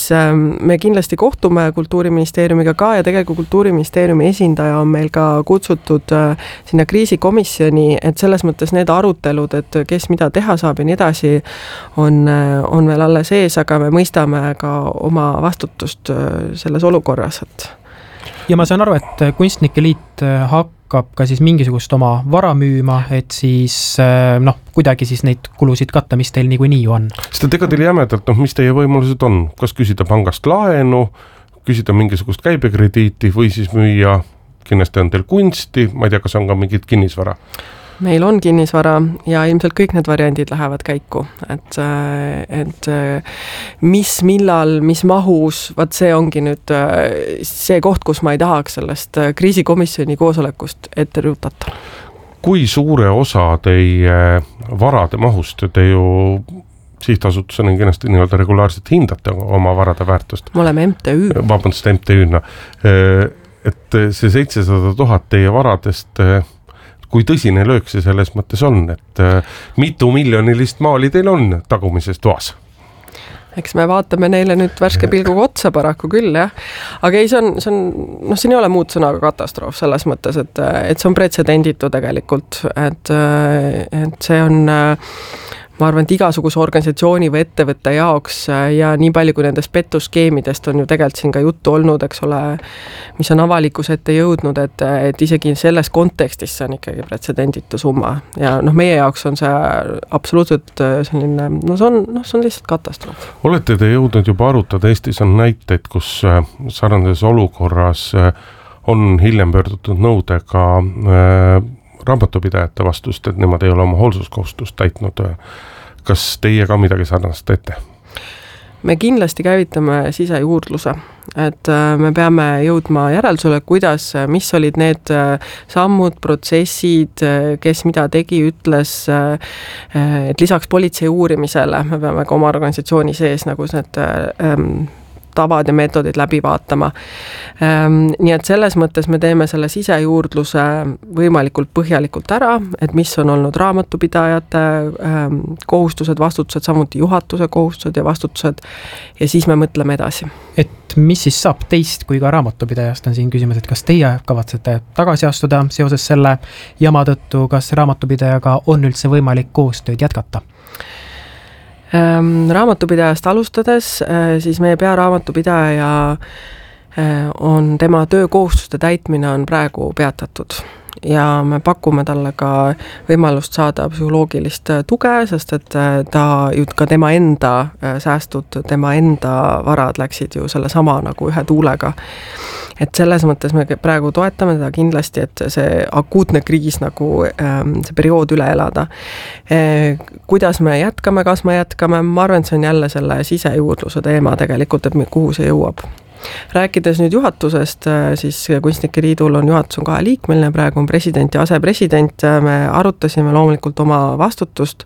me kindlasti kohtume Kultuuriministeeriumiga ka ja tegelikult Kultuuriministeeriumi esindaja on meil ka kutsutud sinna kriisikomisjoni, et selles mõttes need arutelud, et kes mida teha saab ja nii edasi, on veel alles ees, aga me mõistame ka oma vastutust selles olukorras. Ja ma saan aru, et Kunstnike Liit hakkab ka siis mingisugust oma vara müüma, et siis kuidagi siis neid kulusid katta, mis teil niikuinii ju on. Sest ega teil jämedalt, mis teie võimalused on? Kas küsida pangast laenu, küsida mingisugust käibekrediiti või siis müüa, kindlasti on teil kunsti, ma ei tea, kas on ka mingit kinnisvara? Meil on kinnisvara ja ilmselt kõik need variandid lähevad käiku, et mis, millal, mis mahus, see ongi nüüd see koht, kus ma ei tahaks sellest kriisikomisjoni koosolekust ette rutata. Kui suure osa teie varade mahust te ju sihtasutusena kindlasti nii-öelda regulaarselt hindate oma varade väärtust? Me oleme MTÜ. Vabandust, MTÜ-na. Et see 700 000 teie varadest, kui tõsine löök see selles mõttes on, et mitu miljonilist maali teil on tagumises toas? Eks me vaatame neile nüüd värske pilguga otsa paraku küll, jah. Aga ei, siin ei ole muud sõnaga katastroof selles mõttes, et see on pretsedenditu tegelikult, et see on, ma arvan, et igasuguse organisatsiooni või ettevõtte jaoks ja nii palju kui nendest petuskeemidest on ju tegelikult siin ka juttu olnud, eks ole, mis on avalikus ette jõudnud, et isegi selles kontekstis see on ikkagi pretsedenditu summa ja meie jaoks on see absoluutselt selline, see on lihtsalt katastroof. Olete te jõudnud juba arutada, Eestis on näiteid, kus sarnases olukorras on hiljem pöördutud nõudega raamatupidajate vastust, et nemad ei ole oma hoolsuskohustust täitnud. Kas teie ka midagi sarnast ette? Me kindlasti käivitame sisejuurdluse, et me peame jõudma järeldusele, mis olid need sammud, protsessid, kes mida tegi, ütles, et lisaks politsei uurimisele me peame ka oma organisatsiooni sees nagu need tavad ja meetodid läbi vaatama. Nii et selles mõttes me teeme selle sisejuurdluse võimalikult põhjalikult ära, et mis on olnud raamatupidajate kohustused, vastutused, samuti juhatuse kohustused ja vastutused ja siis me mõtleme edasi. Et mis siis saab teist kui ka raamatupidajast on siin küsimus, et kas teie kavatsete tagasi astuda seoses selle jama tõttu, kas raamatupidajega on üldse võimalik koostööd jätkata? Raamatupidajast alustades, siis meie pearaamatupidaja on tema töökohustuste täitmine on praegu peatatud ja me pakume talle ka võimalust saada psühholoogilist tuge, sest et ka tema enda säästud, tema enda varad läksid ju selle sama nagu ühe tuulega. Et selles mõttes me praegu toetame teda kindlasti, et see akuutne kriis nagu see periood üle elada. Kuidas me jätkame, kas me jätkame, ma arvan, et see on jälle selle sisejuurdluse teema tegelikult, et kuhu see jõuab. Rääkides nüüd juhatusest, siis Kunstnike Liidul on juhatus on 2 liikmeline, praegu on president ja asepresident, me arutasime loomulikult oma vastutust,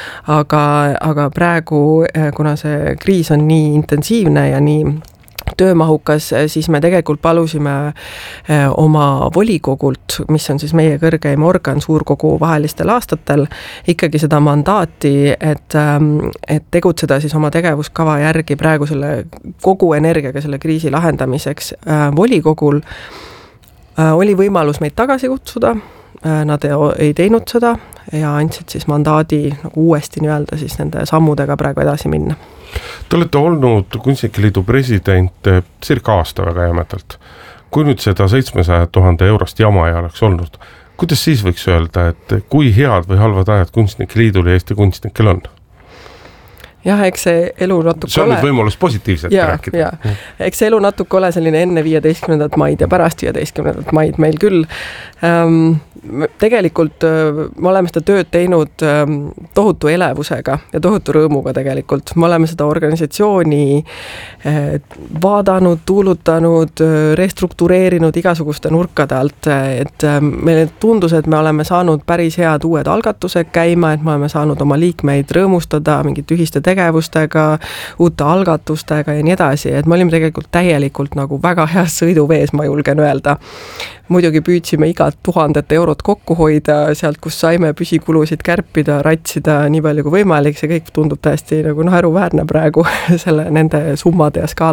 aga praegu, kuna see kriis on nii intensiivne ja nii töömahukas, siis me tegelikult palusime oma volikogult, mis on siis meie kõrgeim organ suurkogu vahelistel aastatel, ikkagi seda mandaati, et tegutseda siis oma tegevuskava järgi praegu selle kogu energiaga selle kriisi lahendamiseks. Volikogul oli võimalus meid tagasi kutsuda, nad ei teinud seda ja andsid siis mandaadi nagu uuesti nii-öelda siis nende sammudega praegu edasi minna. Te olete olnud Kunstnike Liidu president circa aasta väga jämedalt. Kui nüüd seda 700 000 eurost jama ei oleks olnud, kuidas siis võiks öelda, et kui head või halvad ajad Kunstnike Liidul ja Eesti kunstnikel on? Jah, eks see elu natuke see on nüüd võimalus positiivselt rääkida. Eks see elu natuke ole selline enne 15. maid ja pärast 15. maid meil küll. Tegelikult me oleme seda tööd teinud tohutu elevusega ja tohutu rõõmuga tegelikult. Me oleme seda organisatsiooni vaadanud, tuulutanud, restruktureerinud igasuguste nurkade alt, et meile tundus, et me oleme saanud päris head uued algatused käima, et me oleme saanud oma liikmeid rõõmustada mingit ühiste tegevustega, uute algatustega ja nii edasi, et me olime tegelikult täielikult nagu väga heas sõiduvees, ma julgen öelda. Muidugi püüdsime igat 1000 eurot kokku hoida sealt, kus saime püsikulusid kärpida, ratsida nii palju kui võimalik, see kõik tundub täiesti nagu naeruväärne praegu nende summade ja skaala